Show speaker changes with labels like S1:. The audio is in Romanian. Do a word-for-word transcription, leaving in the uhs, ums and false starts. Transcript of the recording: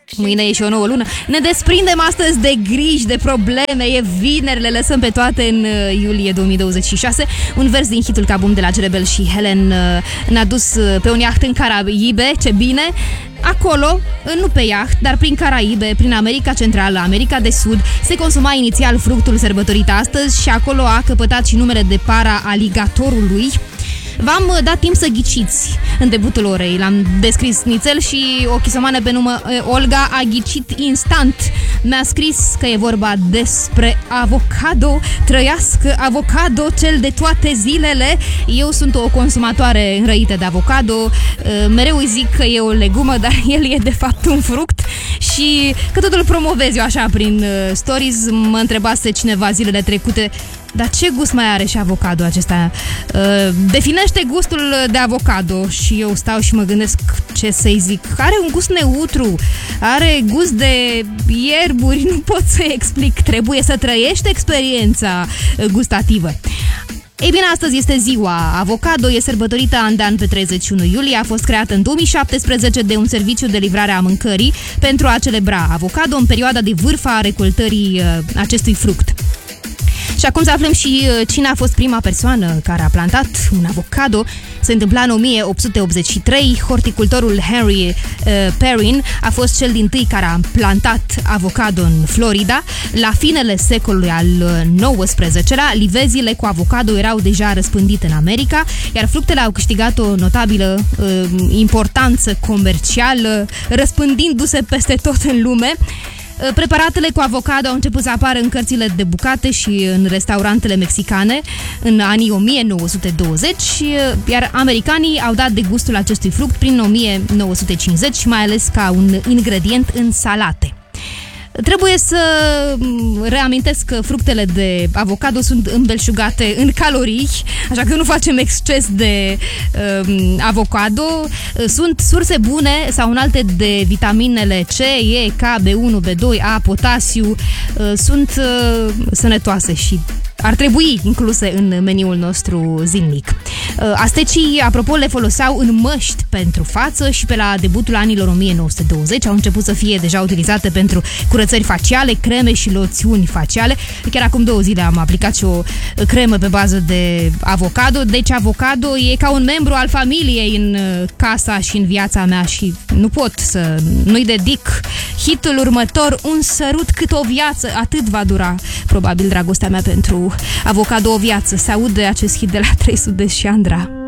S1: Mâine e și o nouă lună. Ne desprindem astăzi de griji, de probleme. E vineri, le lăsăm pe toate în iulie două mii douăzeci și șase. Un vers din hitul Ca Bum de la Cerebel și Helen ne-a dus pe un iaht în Caraibe. Ce bine! Acolo, nu pe iaht, dar prin Caraibe, prin America Centrală, America de Sud, se consuma inițial fructul sărbătorit astăzi și acolo a căpătat și numele de para aligatorului. V-am dat timp să ghiciți în debutul orei. L-am descris nițel și o chisomană pe nume Olga a ghicit instant. Mi-a scris că e vorba despre avocado. Trăiască avocado, cel de toate zilele. Eu sunt o consumatoare înrăită de avocado. Mereu îi zic că e o legumă, dar el e de fapt un fruct. Și că tot îl promovez eu așa prin stories. Mă întrebase cineva zilele trecute: dar ce gust mai are și avocado acesta? Uh, definește gustul de avocado. Și eu stau și mă gândesc ce să-i zic. Are un gust neutru, are gust de ierburi, nu pot să-i explic. Trebuie să trăiești experiența gustativă. Ei bine, astăzi este ziua avocado, e sărbătorită an de an pe treizeci și unu iulie, a fost creată în două mii șaptesprezece de un serviciu de livrare a mâncării pentru a celebra avocado în perioada de vârf a recoltării uh, acestui fruct. Și acum să aflăm și cine a fost prima persoană care a plantat un avocado. Se întâmpla în o mie opt sute optzeci și trei. Horticultorul Henry uh, Perrin a fost cel dintâi care a plantat avocado în Florida. La finele secolului al nouăsprezecelea, livezile cu avocado erau deja răspândite în America, iar fructele au câștigat o notabilă uh, importanță comercială, răspândindu-se peste tot în lume. Preparatele cu avocado au început să apară în cărțile de bucate și în restaurantele mexicane în anii o mie nouă sute douăzeci, iar americanii au dat de gustul acestui fruct prin o mie nouă sute cincizeci, mai ales ca un ingredient în salate. Trebuie să reamintesc că fructele de avocado sunt îmbelșugate în calorii, așa că nu facem exces de um, avocado. Sunt surse bune sau înalte de vitaminele C, E, K, B unu, B doi, A, potasiu. Sunt uh, sănătoase și ar trebui incluse în meniul nostru zilnic. Astecii, apropo, le foloseau în măști pentru față și pe la debutul anilor o mie nouă sute douăzeci au început să fie deja utilizate pentru curățări faciale, creme și loțiuni faciale. Chiar acum două zile am aplicat și o cremă pe bază de avocado. Deci avocado e ca un membru al familiei în casa și în viața mea și nu pot să nu-i dedic hitul următor: un sărut cât o viață. Atât va dura probabil dragostea mea pentru avocado, o viață. Se aude acest hit de la trei sute și Andra.